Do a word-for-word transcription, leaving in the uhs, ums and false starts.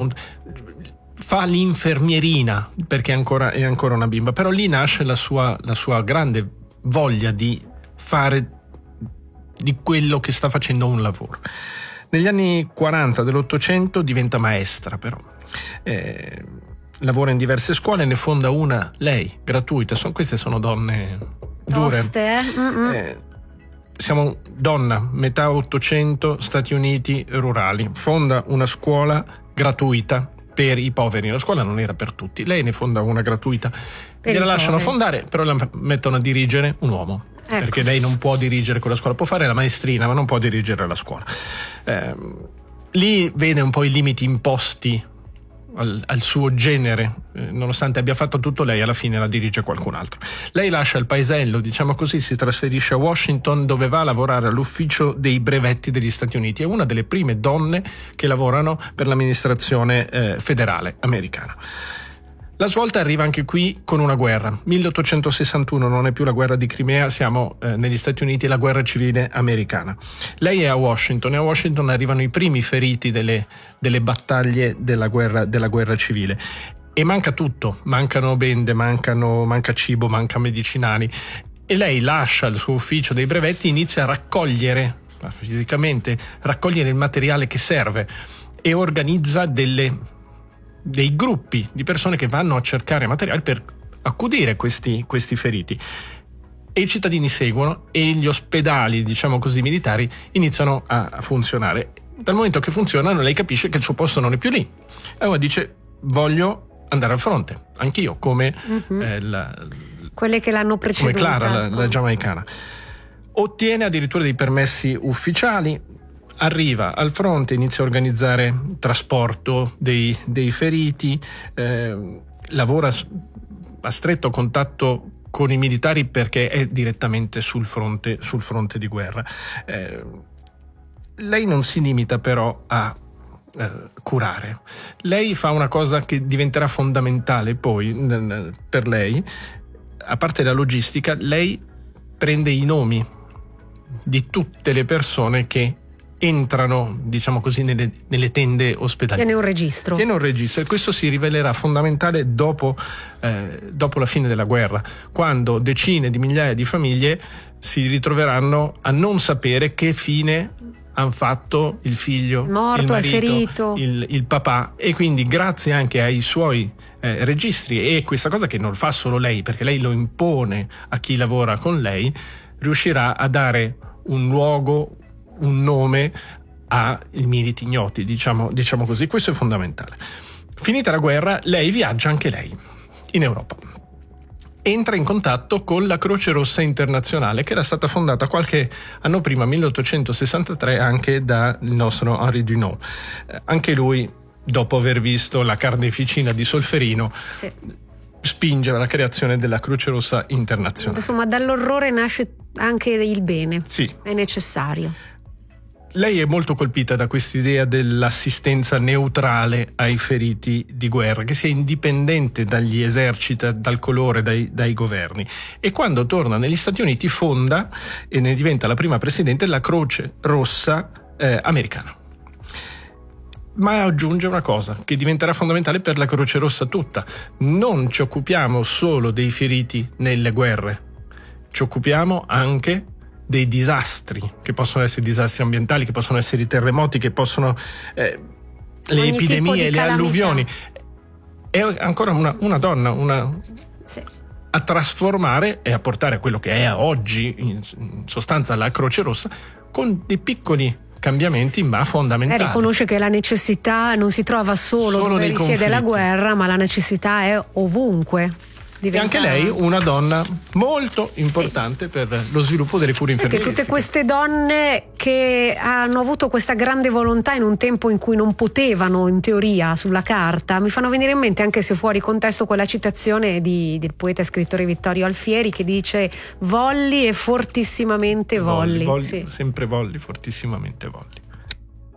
Washington, fa l'infermierina perché è ancora, è ancora una bimba, però lì nasce la sua, la sua grande voglia di fare di quello che sta facendo un lavoro. Negli anni quaranta dell'Ottocento diventa maestra, però eh, lavora in diverse scuole, ne fonda una lei gratuita. Sono, queste sono donne dure. Toste, eh? Eh, siamo donna, metà Ottocento, Stati Uniti rurali. Fonda una scuola gratuita per i poveri. La scuola non era per tutti, lei ne fonda una gratuita. Per Gliela i lasciano poveri. fondare, però la mettono a dirigere un uomo. Ecco. Perché lei non può dirigere quella scuola, può fare la maestrina ma non può dirigere la scuola. Eh, lì vede un po' i limiti imposti al, al suo genere, eh, nonostante abbia fatto tutto lei, alla fine la dirige qualcun altro. Lei lascia il paesello, diciamo così, si trasferisce a Washington, dove va a lavorare all'ufficio dei brevetti degli Stati Uniti. È una delle prime donne che lavorano per l'amministrazione eh, federale americana. La svolta arriva anche qui con una guerra. milleottocentosessantuno non è più la guerra di Crimea, siamo eh, negli Stati Uniti, la guerra civile americana. Lei è a Washington e a Washington arrivano i primi feriti delle, delle battaglie della guerra, della guerra civile. E manca tutto, mancano bende, mancano, manca cibo, manca medicinali. E lei lascia il suo ufficio dei brevetti, inizia a raccogliere, fisicamente, raccogliere il materiale che serve e organizza delle... dei gruppi di persone che vanno a cercare materiale per accudire questi, questi feriti, e i cittadini seguono e gli ospedali, diciamo così, militari iniziano a, a funzionare. Dal momento che funzionano, lei capisce che il suo posto non è più lì e allora dice: voglio andare al fronte anch'io, come uh-huh. eh, la, quelle che l'hanno preceduta, come Clara, la, la giamaicana. Ottiene addirittura dei permessi ufficiali, arriva al fronte, inizia a organizzare trasporto dei, dei feriti, eh, lavora a stretto contatto con i militari perché è direttamente sul fronte, sul fronte di guerra. Eh, lei non si limita però a eh, curare. Lei fa una cosa che diventerà fondamentale poi n- per lei, a parte la logistica. Lei prende i nomi di tutte le persone che entrano, diciamo così, nelle, nelle tende ospedaliere. Tiene un registro. Tiene un registro e questo si rivelerà fondamentale dopo, eh, dopo la fine della guerra, quando decine di migliaia di famiglie si ritroveranno a non sapere che fine hanno fatto il figlio, morto, il marito, è ferito, il, il papà, e quindi grazie anche ai suoi eh, registri, e questa cosa che non fa solo lei, perché lei lo impone a chi lavora con lei, riuscirà a dare un luogo, un nome ai militi ignoti, diciamo, diciamo così. Questo è fondamentale. Finita la guerra, lei viaggia anche lei in Europa. Entra in contatto con la Croce Rossa Internazionale, che era stata fondata qualche anno prima, milleottocentosessantatré, anche dal nostro Henri Dunant. Eh, anche lui, dopo aver visto la carneficina di Solferino, sì, spinge alla creazione della Croce Rossa Internazionale. Insomma, dall'orrore nasce anche il bene. Sì. È necessario. Lei è molto colpita da quest'idea dell'assistenza neutrale ai feriti di guerra, che sia indipendente dagli eserciti, dal colore, dai, dai governi. E quando torna negli Stati Uniti fonda e ne diventa la prima presidente la Croce Rossa eh, americana. Ma aggiunge una cosa che diventerà fondamentale per la Croce Rossa tutta: non ci occupiamo solo dei feriti nelle guerre, ci occupiamo anche dei disastri, che possono essere disastri ambientali, che possono essere i terremoti, che possono eh, le ogni epidemie, le calamità. alluvioni. È ancora una, una donna, una sì, a trasformare e a portare a quello che è oggi in, in sostanza la Croce Rossa, con dei piccoli cambiamenti ma fondamentali. E riconosce che la necessità non si trova solo, solo dove risiede la guerra, ma la necessità è ovunque. Diventa... E anche lei una donna molto importante, sì, per lo sviluppo delle cure infermieristiche. Che tutte queste donne che hanno avuto questa grande volontà in un tempo in cui non potevano, in teoria, sulla carta, mi fanno venire in mente, anche se fuori contesto, quella citazione di, del poeta e scrittore Vittorio Alfieri, che dice: volli e fortissimamente volli, volli, volli sì, sempre volli, fortissimamente volli.